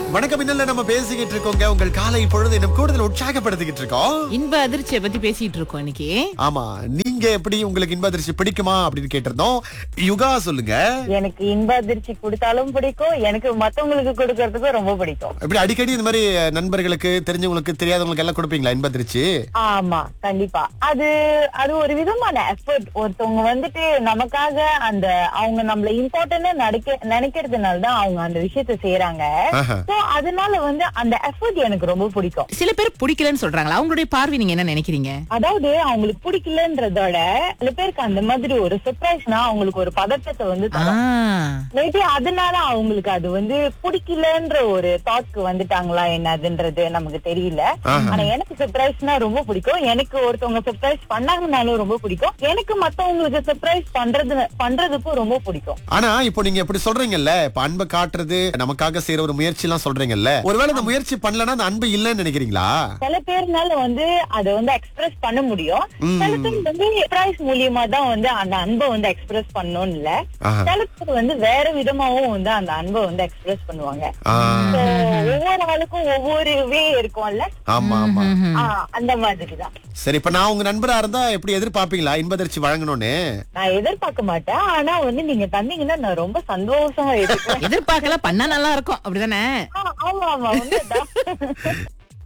வணக்கம். இன்னல்ல நம்ம பேசிக்கிட்டு இருக்கோங்க. உங்கள் காலை பொழுது இன்னும் கூடுதல் உற்சாகப்படுத்திக்கிட்டு இருக்கோம். இன்ப அதிர்ச்சியை பத்தி பேசிட்டு இருக்கோம் இன்னைக்கு. ஆமா, நீங்க எப்படி, உங்களுக்கு இன்ப அதிர்ச்சி பிடிக்குமா அப்படின்னு கேட்டிருந்தோம். யுகா சொல்லுங்க. எனக்கு இன்ப அதிர்ச்சி கொடுத்தாலும் பிடிக்கும், எனக்கு மத்தவங்களுக்கு கொடுக்கறதுக்கும் ரொம்ப பிடிக்கும். இப்படி அடிக்கடி இந்த மாதிரி நண்பர்களுக்கு, தெரிஞ்சவங்களுக்கு, தெரியாதவங்களுக்கு எல்லாம் கொடுப்பீங்களா இன்ப அதிர்ச்சி? ஆமா, கண்டிப்பா. அது அது ஒரு விதமான எஃபர்ட். ஒருத்தவங்க வந்துட்டு நமக்காக அவங்க நம்மள இம்பார்ட்டன்டா நினைக்கிறதுனால தான் அவங்க அந்த விஷயத்த செய்யறாங்க. சோ அதனால அந்த எஃபர்ட் எனக்கு ரொம்ப பிடிக்கும். சில பேர் பிடிக்கலன்னு சொல்றாங்களா? அவங்களுடைய பார்வை நீங்க என்ன நினைக்கிறீங்க? அதாவது அவங்களுக்கு பிடிக்கலன்றதோட சில பேருக்கு அந்த மாதிரி ஒரு சர்ப்ரைஸ்னா அவங்களுக்கு ஒரு பதட்டத்தை தரும். மேபி அதனால அவங்களுக்கு அது பிடிக்கலன்ற ஒரு தாட்க்கு வந்துட்டாங்களா என்னதுன்றது நமக்கு தெரியல. ஆனா எனக்கு சர்ப்ரைஸ்னா ரொம்ப பிடிக்கும். எனக்கு ஒருத்தவங்க சர்ப்ரைஸ் பண்ணாங்கனாலும் ரொம்ப பிடிக்கும். எனக்கு மத்தவங்களுக்கு சர்ப்ரைஸ் பண்றதுக்கும் ரொம்ப பிடிக்கும். ஆனா இப்போ நீங்க எப்படி சொல்றீங்கல்ல, இப்ப அன்பை காட்டுறது, நமக்காக செய்யற ஒரு முயற்சி எல்லாம் சொல்றீங்கல்ல, ஒருவேளை அந்த முயற்சி பண்ணலன்னா அந்த அன்பு இல்லன்னு நினைக்கிறீங்களா? சில பேர்னால அதை எக்ஸ்பிரஸ் பண்ண முடியும். சில பேர் சர்ப்ரைஸ் மூலியமா தான் அந்த அன்பை எக்ஸ்பிரஸ் பண்ணணும் இல்ல. சில பேர் வேற விதமாவும் அந்த அன்பை எக்ஸ்பிரஸ் பண்ணுவாங்க. ஒவ்வொரு ஆளுக்கும் ஒவ்வொரு வே இருக்கும்ல. ஆமா ஆமா, அந்த மாதிரிதான். சரி, இப்ப நான் உங்க நண்பரா இருந்தா எப்படி எதிர்பார்ப்பீங்களா இன்பதிர்ச்சி வழங்கணும்னு? நான் எதிர்பார்க்க மாட்டேன். ஆனா நீங்க தந்தீங்கன்னா நான் ரொம்ப சந்தோஷமா இருக்கேன். எதிர்பார்க்கல, பண்ணா நல்லா இருக்கும், அப்படிதானே? ஆமா ஆமா, உண்மைதான்.